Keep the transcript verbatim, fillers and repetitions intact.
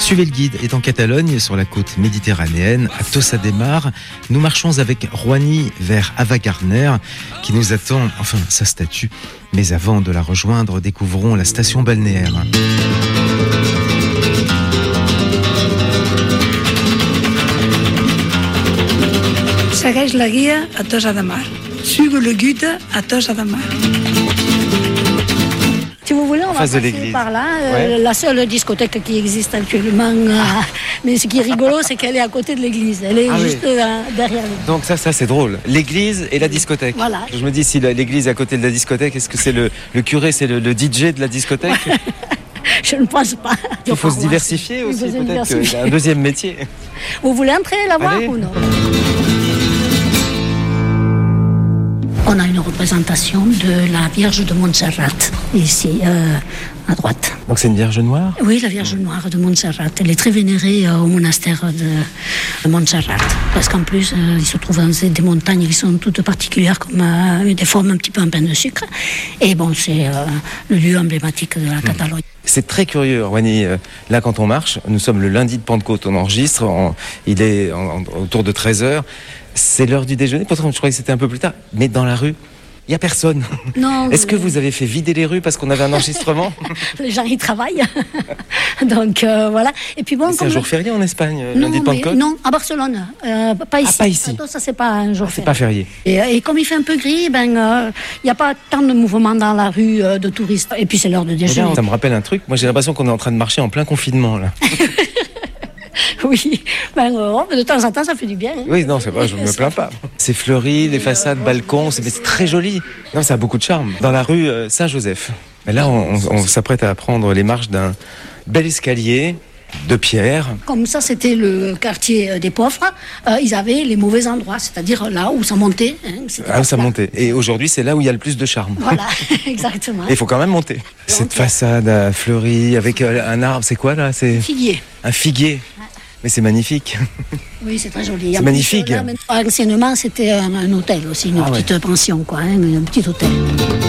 Suivez le guide, est en Catalogne, sur la côte méditerranéenne, à Tossa de Mar. Nous marchons avec Roigny vers Ava Gardner, qui nous attend, enfin sa statue. Mais avant de la rejoindre, découvrons la station balnéaire. Segueix la guia a Tossa de Mar. Suivez le guide à Tossa de Mar. Si vous voulez, on va passer par là. Euh, ouais. La seule discothèque qui existe actuellement. Euh, mais ce qui est rigolo, c'est qu'elle est à côté de l'église. Elle est ah juste oui. euh, derrière l'église. Donc ça, ça c'est drôle. L'église et la discothèque. Voilà. Je me dis, si l'église est à côté de la discothèque, est-ce que c'est le, le curé, c'est le, le D J de la discothèque? Je ne pense pas. Il faut se diversifier aussi, peut-être qu'il y a un deuxième métier. Vous voulez entrer là-bas ou non? On a une représentation de la Vierge de Montserrat, ici, euh, à droite. Donc c'est une Vierge noire? Oui, la Vierge noire de Montserrat. Elle est très vénérée euh, au monastère de, de Montserrat. Parce qu'en plus, euh, il se trouve dans des montagnes qui sont toutes particulières, comme euh, des formes un petit peu en pain de sucre. Et bon, c'est euh, le lieu emblématique de la Catalogne. C'est très curieux, Roigny. Là, quand on marche, nous sommes le lundi de Pentecôte, on enregistre, on, il est en, en, autour de treize heures. C'est l'heure du déjeuner, pourtant je croyais que c'était un peu plus tard. Mais dans la rue, il n'y a personne. Non. Est-ce que vous avez fait vider les rues parce qu'on avait un enregistrement? Les gens y travaillent. Donc euh, voilà. Et puis bon, c'est un jour férié en Espagne, non, lundi de Pentecôte? Non, à Barcelone. Euh, pas ici. Ah, pas ici. Attends, ça, c'est pas un jour ah, férié. C'est pas férié. Et, et comme il fait un peu gris, ben, il euh, n'y a pas tant de mouvement dans la rue euh, de touristes. Et puis c'est l'heure de déjeuner. Là, ça me rappelle un truc. Moi, j'ai l'impression qu'on est en train de marcher en plein confinement, là. Oui, ben, euh, de temps en temps, ça fait du bien. Hein. Oui, non, c'est pas, je ne me plains pas. C'est fleuri, les façades, euh, balcons, c'est, c'est très joli. Non, ça a beaucoup de charme. Dans la rue euh, Saint-Joseph. Mais là, on, on, on s'apprête à prendre les marches d'un bel escalier de pierre. Comme ça, c'était le quartier des pauvres. Euh, ils avaient les mauvais endroits, c'est-à-dire là où ça montait. Hein, là où ça montait. Et aujourd'hui, c'est là où il y a le plus de charme. Voilà, exactement. Et il faut quand même monter. Donc, cette façade fleurie avec un arbre, c'est quoi là? C'est un figuier. Un figuier. Ouais. Mais c'est magnifique. Oui, c'est très joli. C'est magnifique. Là, anciennement, c'était un, un hôtel aussi, une ah petite ouais. pension, quoi, hein, un petit hôtel.